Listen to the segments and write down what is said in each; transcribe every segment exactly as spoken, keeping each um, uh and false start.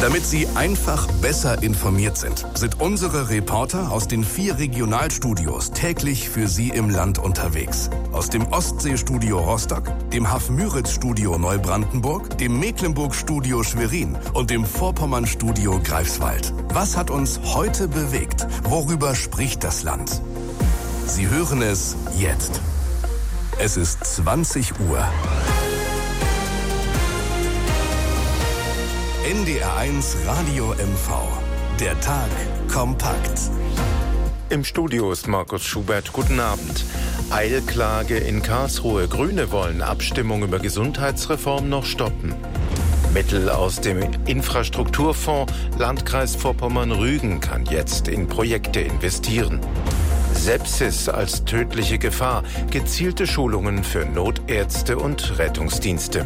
Damit Sie einfach besser informiert sind, sind unsere Reporter aus den vier Regionalstudios täglich für Sie im Land unterwegs. Aus dem Ostseestudio Rostock, dem Haff-Müritz-Studio Neubrandenburg, dem Mecklenburg-Studio Schwerin und dem Vorpommern-Studio Greifswald. Was hat uns heute bewegt? Worüber spricht das Land? Sie hören es jetzt. Es ist zwanzig Uhr. N D R eins Radio M V. Der Tag kompakt. Im Studio ist Markus Schubert. Guten Abend. Eilklage in Karlsruhe. Grüne wollen Abstimmung über Gesundheitsreform noch stoppen. Mittel aus dem Infrastrukturfonds. Landkreis Vorpommern-Rügen kann jetzt in Projekte investieren. Sepsis als tödliche Gefahr. Gezielte Schulungen für Notärzte und Rettungsdienste.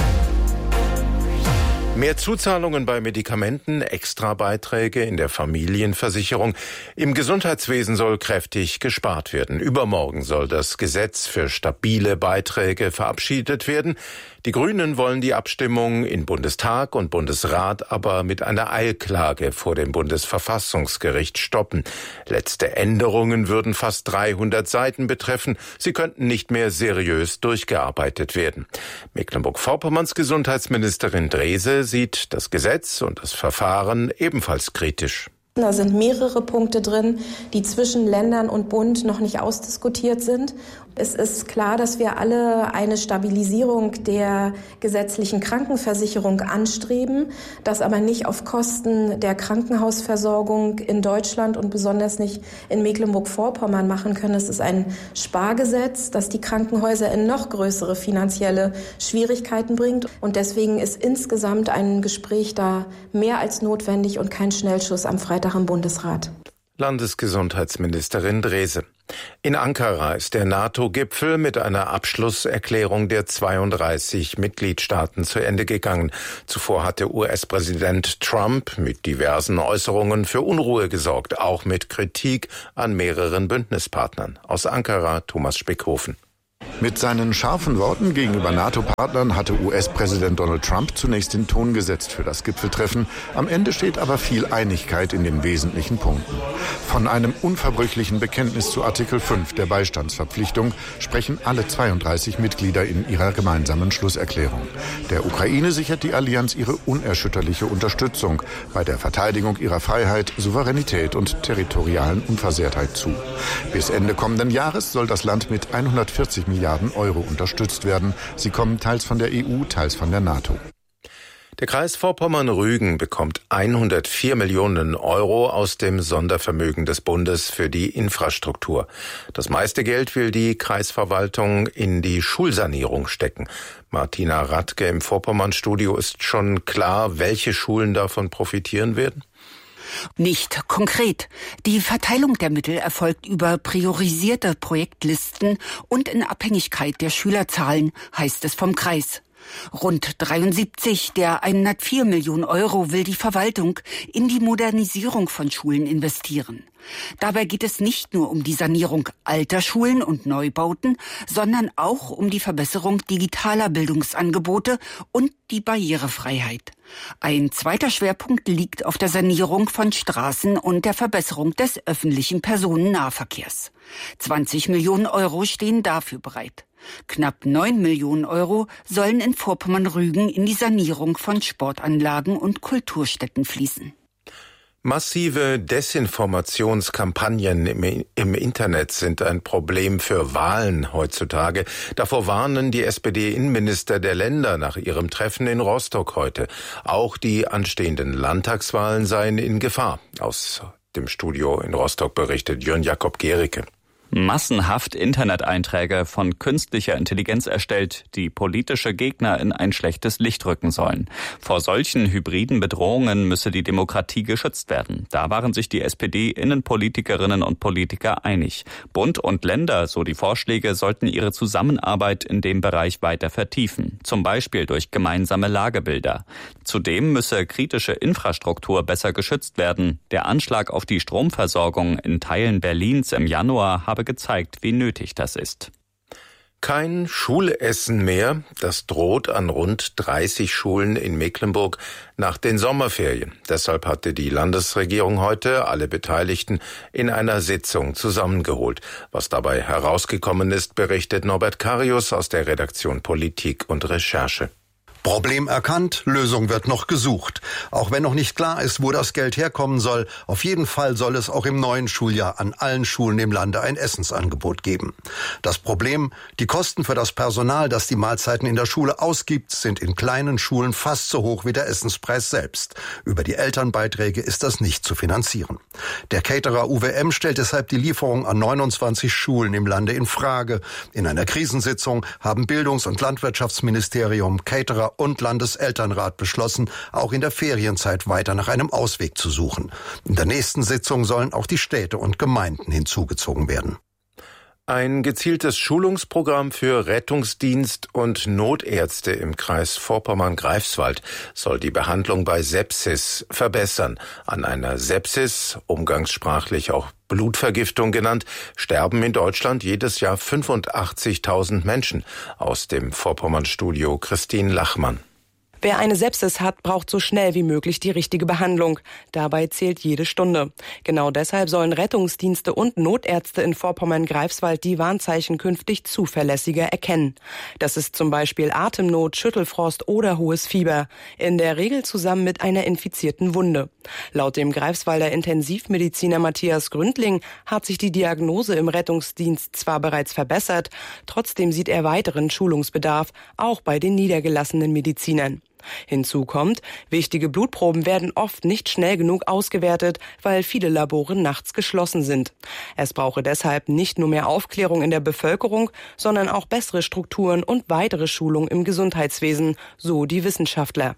Mehr Zuzahlungen bei Medikamenten, Extrabeiträge in der Familienversicherung. Im Gesundheitswesen soll kräftig gespart werden. Übermorgen soll das Gesetz für stabile Beiträge verabschiedet werden. Die Grünen wollen die Abstimmung in Bundestag und Bundesrat aber mit einer Eilklage vor dem Bundesverfassungsgericht stoppen. Letzte Änderungen würden fast dreihundert Seiten betreffen. Sie könnten nicht mehr seriös durchgearbeitet werden. Mecklenburg-Vorpommerns Gesundheitsministerin Drese sieht das Gesetz und das Verfahren ebenfalls kritisch. Da sind mehrere Punkte drin, die zwischen Ländern und Bund noch nicht ausdiskutiert sind. Es ist klar, dass wir alle eine Stabilisierung der gesetzlichen Krankenversicherung anstreben, das aber nicht auf Kosten der Krankenhausversorgung in Deutschland und besonders nicht in Mecklenburg-Vorpommern machen können. Es ist ein Spargesetz, das die Krankenhäuser in noch größere finanzielle Schwierigkeiten bringt. Und deswegen ist insgesamt ein Gespräch da mehr als notwendig und kein Schnellschuss am Freitag im Bundesrat. Landesgesundheitsministerin Drese. In Ankara ist der NATO-Gipfel mit einer Abschlusserklärung der zweiunddreißig Mitgliedstaaten zu Ende gegangen. Zuvor hatte U S-Präsident Trump mit diversen Äußerungen für Unruhe gesorgt, auch mit Kritik an mehreren Bündnispartnern. Aus Ankara Thomas Speckhofen. Mit seinen scharfen Worten gegenüber NATO-Partnern hatte U S-Präsident Donald Trump zunächst den Ton gesetzt für das Gipfeltreffen. Am Ende steht aber viel Einigkeit in den wesentlichen Punkten. Von einem unverbrüchlichen Bekenntnis zu Artikel fünf der Beistandsverpflichtung sprechen alle zweiunddreißig Mitglieder in ihrer gemeinsamen Schlusserklärung. Der Ukraine sichert die Allianz ihre unerschütterliche Unterstützung bei der Verteidigung ihrer Freiheit, Souveränität und territorialen Unversehrtheit zu. Bis Ende kommenden Jahres soll das Land mit hundertvierzig Milliarden Euro unterstützt werden. Sie kommen teils von der E U, teils von der NATO. Der Kreis Vorpommern-Rügen bekommt hundertvier Millionen Euro aus dem Sondervermögen des Bundes für die Infrastruktur. Das meiste Geld will die Kreisverwaltung in die Schulsanierung stecken. Martina Radke im Vorpommern-Studio. Ist schon klar, welche Schulen davon profitieren werden? Nicht konkret. Die Verteilung der Mittel erfolgt über priorisierte Projektlisten und in Abhängigkeit der Schülerzahlen, heißt es vom Kreis. Rund dreiundsiebzig der hundertvier Millionen Euro will die Verwaltung in die Modernisierung von Schulen investieren. Dabei geht es nicht nur um die Sanierung alter Schulen und Neubauten, sondern auch um die Verbesserung digitaler Bildungsangebote und die Barrierefreiheit. Ein zweiter Schwerpunkt liegt auf der Sanierung von Straßen und der Verbesserung des öffentlichen Personennahverkehrs. zwanzig Millionen Euro stehen dafür bereit. Knapp neun Millionen Euro sollen in Vorpommern-Rügen in die Sanierung von Sportanlagen und Kulturstätten fließen. Massive Desinformationskampagnen im, im Internet sind ein Problem für Wahlen heutzutage. Davor warnen die S P D-Innenminister der Länder nach ihrem Treffen in Rostock heute. Auch die anstehenden Landtagswahlen seien in Gefahr. Aus dem Studio in Rostock berichtet Jörn Jakob Gericke. Massenhaft Interneteinträge von künstlicher Intelligenz erstellt, die politische Gegner in ein schlechtes Licht rücken sollen. Vor solchen hybriden Bedrohungen müsse die Demokratie geschützt werden. Da waren sich die S P D-Innenpolitikerinnen und Politiker einig. Bund und Länder, so die Vorschläge, sollten ihre Zusammenarbeit in dem Bereich weiter vertiefen. Zum Beispiel durch gemeinsame Lagebilder. Zudem müsse kritische Infrastruktur besser geschützt werden. Der Anschlag auf die Stromversorgung in Teilen Berlins im Januar habe gezeigt, wie nötig das ist. Kein Schulessen mehr, das droht an rund dreißig Schulen in Mecklenburg nach den Sommerferien. Deshalb hatte die Landesregierung heute alle Beteiligten in einer Sitzung zusammengeholt. Was dabei herausgekommen ist, berichtet Norbert Karius aus der Redaktion Politik und Recherche. Problem erkannt, Lösung wird noch gesucht. Auch wenn noch nicht klar ist, wo das Geld herkommen soll, auf jeden Fall soll es auch im neuen Schuljahr an allen Schulen im Lande ein Essensangebot geben. Das Problem, die Kosten für das Personal, das die Mahlzeiten in der Schule ausgibt, sind in kleinen Schulen fast so hoch wie der Essenspreis selbst. Über die Elternbeiträge ist das nicht zu finanzieren. Der Caterer U W M stellt deshalb die Lieferung an neunundzwanzig Schulen im Lande in Frage. In einer Krisensitzung haben Bildungs- und Landwirtschaftsministerium, Caterer und Landeselternrat beschlossen, auch in der Ferienzeit weiter nach einem Ausweg zu suchen. In der nächsten Sitzung sollen auch die Städte und Gemeinden hinzugezogen werden. Ein gezieltes Schulungsprogramm für Rettungsdienst und Notärzte im Kreis Vorpommern-Greifswald soll die Behandlung bei Sepsis verbessern. An einer Sepsis, umgangssprachlich auch Blutvergiftung genannt, sterben in Deutschland jedes Jahr fünfundachtzigtausend Menschen. Aus dem Vorpommern-Studio Christine Lachmann. Wer eine Sepsis hat, braucht so schnell wie möglich die richtige Behandlung. Dabei zählt jede Stunde. Genau deshalb sollen Rettungsdienste und Notärzte in Vorpommern-Greifswald die Warnzeichen künftig zuverlässiger erkennen. Das ist zum Beispiel Atemnot, Schüttelfrost oder hohes Fieber. In der Regel zusammen mit einer infizierten Wunde. Laut dem Greifswalder Intensivmediziner Matthias Gründling hat sich die Diagnose im Rettungsdienst zwar bereits verbessert, trotzdem sieht er weiteren Schulungsbedarf, auch bei den niedergelassenen Medizinern. Hinzu kommt, wichtige Blutproben werden oft nicht schnell genug ausgewertet, weil viele Labore nachts geschlossen sind. Es brauche deshalb nicht nur mehr Aufklärung in der Bevölkerung, sondern auch bessere Strukturen und weitere Schulung im Gesundheitswesen, so die Wissenschaftler.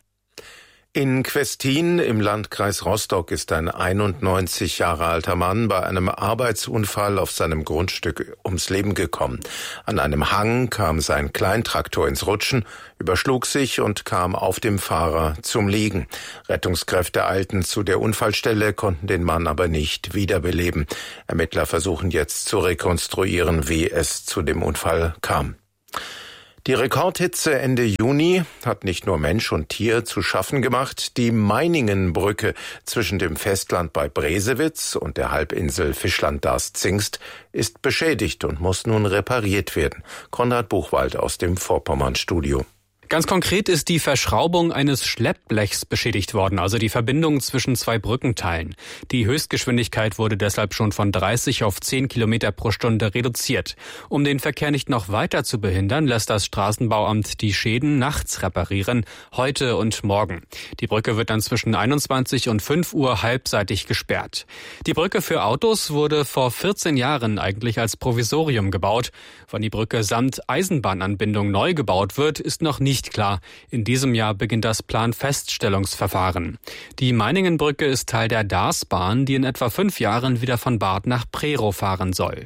In Questin im Landkreis Rostock ist ein einundneunzig Jahre alter Mann bei einem Arbeitsunfall auf seinem Grundstück ums Leben gekommen. An einem Hang kam sein Kleintraktor ins Rutschen, überschlug sich und kam auf dem Fahrer zum Liegen. Rettungskräfte eilten zu der Unfallstelle, konnten den Mann aber nicht wiederbeleben. Ermittler versuchen jetzt zu rekonstruieren, wie es zu dem Unfall kam. Die Rekordhitze Ende Juni hat nicht nur Mensch und Tier zu schaffen gemacht. Die Meiningenbrücke zwischen dem Festland bei Bresewitz und der Halbinsel Fischland-Darß-Zingst ist beschädigt und muss nun repariert werden. Konrad Buchwald aus dem Vorpommern-Studio. Ganz konkret ist die Verschraubung eines Schleppblechs beschädigt worden, also die Verbindung zwischen zwei Brückenteilen. Die Höchstgeschwindigkeit wurde deshalb schon von dreißig auf zehn Kilometer pro Stunde reduziert. Um den Verkehr nicht noch weiter zu behindern, lässt das Straßenbauamt die Schäden nachts reparieren, heute und morgen. Die Brücke wird dann zwischen einundzwanzig und fünf Uhr halbseitig gesperrt. Die Brücke für Autos wurde vor vierzehn Jahren eigentlich als Provisorium gebaut. Wann die Brücke samt Eisenbahnanbindung neu gebaut wird, ist noch nicht klar. In diesem Jahr beginnt das Planfeststellungsverfahren. Die Meiningenbrücke ist Teil der Darßbahn, die in etwa fünf Jahren wieder von Barth nach Prerow fahren soll.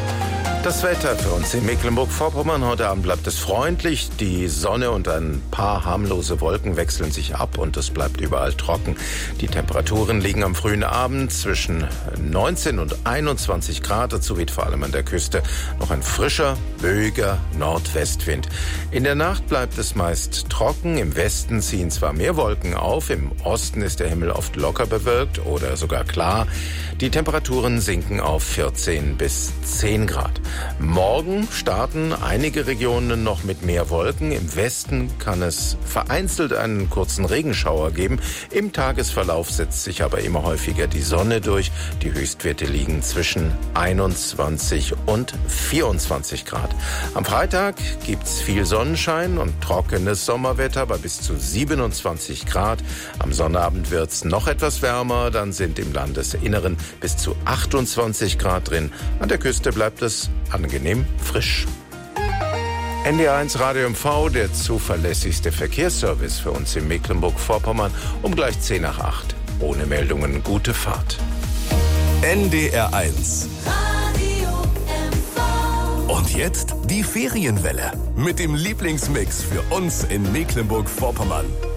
Das Wetter für uns in Mecklenburg-Vorpommern. Heute Abend bleibt es freundlich. Die Sonne und ein paar harmlose Wolken wechseln sich ab und es bleibt überall trocken. Die Temperaturen liegen am frühen Abend zwischen neunzehn und einundzwanzig Grad. Dazu weht vor allem an der Küste noch ein frischer, böiger Nordwestwind. In der Nacht bleibt es meist trocken. Im Westen ziehen zwar mehr Wolken auf. Im Osten ist der Himmel oft locker bewölkt oder sogar klar. Die Temperaturen sinken auf vierzehn bis zehn Grad. Morgen starten einige Regionen noch mit mehr Wolken. Im Westen kann es vereinzelt einen kurzen Regenschauer geben. Im Tagesverlauf setzt sich aber immer häufiger die Sonne durch. Die Höchstwerte liegen zwischen einundzwanzig und vierundzwanzig Grad. Am Freitag gibt's viel Sonnenschein und trockenes Sommerwetter bei bis zu siebenundzwanzig Grad. Am Sonnabend wird's noch etwas wärmer. Dann sind im Landesinneren bis zu achtundzwanzig Grad drin. An der Küste bleibt es angenehm frisch. N D R eins Radio M V, der zuverlässigste Verkehrsservice für uns in Mecklenburg-Vorpommern, um gleich zehn nach acht. Ohne Meldungen, gute Fahrt. N D R eins. Radio M V. Und jetzt die Ferienwelle mit dem Lieblingsmix für uns in Mecklenburg-Vorpommern.